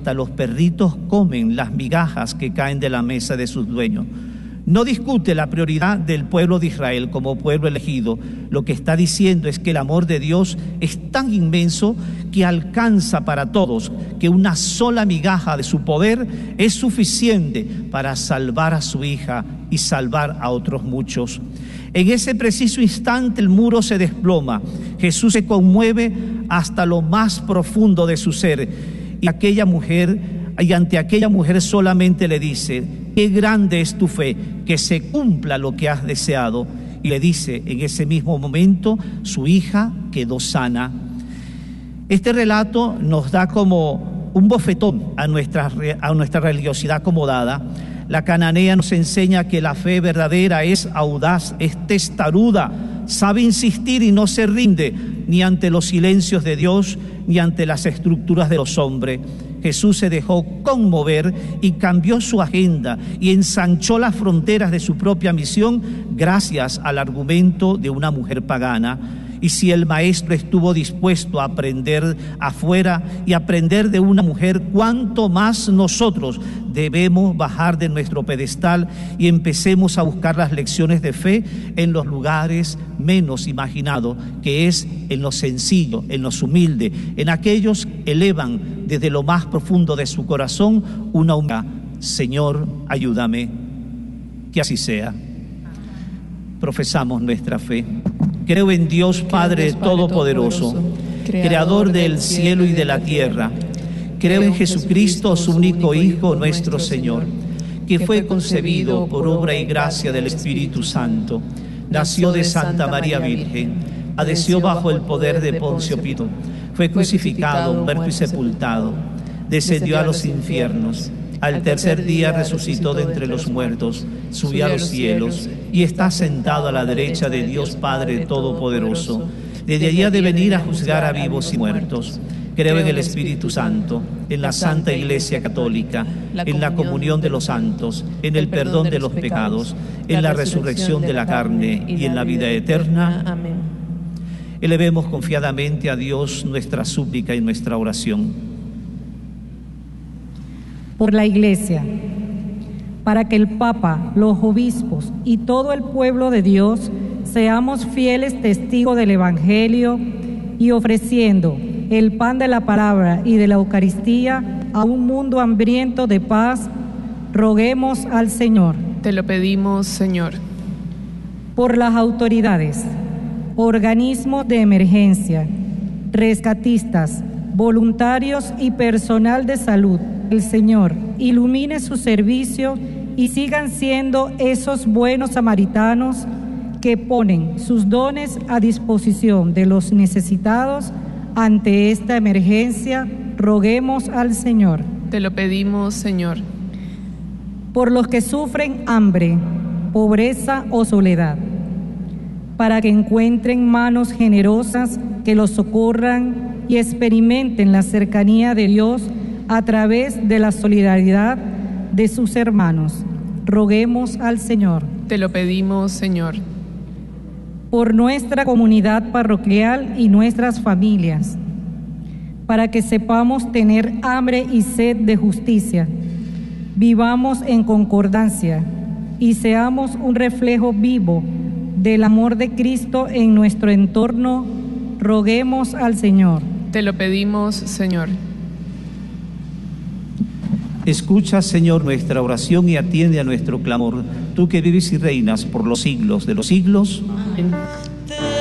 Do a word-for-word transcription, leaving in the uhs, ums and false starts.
hasta los perritos comen las migajas que caen de la mesa de sus dueños. No discute la prioridad del pueblo de Israel como pueblo elegido. Lo que está diciendo es que el amor de Dios es tan inmenso que alcanza para todos, que una sola migaja de su poder es suficiente para salvar a su hija y salvar a otros muchos. En ese preciso instante el muro se desploma. Jesús se conmueve hasta lo más profundo de su ser y aquella mujer Y ante aquella mujer solamente le dice: qué grande es tu fe, que se cumpla lo que has deseado. Y le dice, en ese mismo momento, su hija quedó sana. Este relato nos da como un bofetón a nuestra, a nuestra religiosidad acomodada. La cananea nos enseña que la fe verdadera es audaz, es testaruda, sabe insistir y no se rinde ni ante los silencios de Dios ni ante las estructuras de los hombres. Jesús se dejó conmover y cambió su agenda y ensanchó las fronteras de su propia misión gracias al argumento de una mujer pagana. Y si el maestro estuvo dispuesto a aprender afuera y aprender de una mujer, ¿cuánto más nosotros debemos bajar de nuestro pedestal y empecemos a buscar las lecciones de fe en los lugares menos imaginados, que es en lo sencillo, en los humildes, en aquellos que elevan desde lo más profundo de su corazón una humildad? Señor, ayúdame, que así sea. Profesamos nuestra fe. Creo en Dios Padre Todopoderoso, Creador del cielo y de la tierra. Creo en Jesucristo, su único Hijo, nuestro Señor, que fue concebido por obra y gracia del Espíritu Santo. Nació de Santa María Virgen, padeció bajo el poder de Poncio Pilato, fue crucificado, muerto y sepultado, descendió a los infiernos. Al tercer día resucitó de entre los muertos, subió a los cielos y está sentado a la derecha de Dios Padre Todopoderoso. Desde allí ha de venir a juzgar a vivos y muertos. Creo en el Espíritu Santo, en la Santa Iglesia Católica, en la comunión de los santos, en el perdón de los pecados, en la resurrección de la carne y en la vida eterna. Amén. Elevemos confiadamente a Dios nuestra súplica y nuestra oración. Por la Iglesia, para que el Papa, los obispos y todo el pueblo de Dios seamos fieles testigos del Evangelio y ofreciendo el pan de la palabra y de la Eucaristía a un mundo hambriento de paz, roguemos al Señor. Te lo pedimos, Señor. Por las autoridades, organismos de emergencia, rescatistas, voluntarios y personal de salud, el Señor ilumine su servicio y sigan siendo esos buenos samaritanos que ponen sus dones a disposición de los necesitados. Ante esta emergencia, roguemos al Señor. Te lo pedimos, Señor. Por los que sufren hambre, pobreza o soledad, para que encuentren manos generosas que los socorran y experimenten la cercanía de Dios a través de la solidaridad de sus hermanos. Roguemos al Señor. Te lo pedimos, Señor. Por nuestra comunidad parroquial y nuestras familias, para que sepamos tener hambre y sed de justicia, vivamos en concordancia y seamos un reflejo vivo del amor de Cristo en nuestro entorno. Roguemos al Señor. Te lo pedimos, Señor. Escucha, Señor, nuestra oración y atiende a nuestro clamor, tú que vives y reinas por los siglos de los siglos. Amén.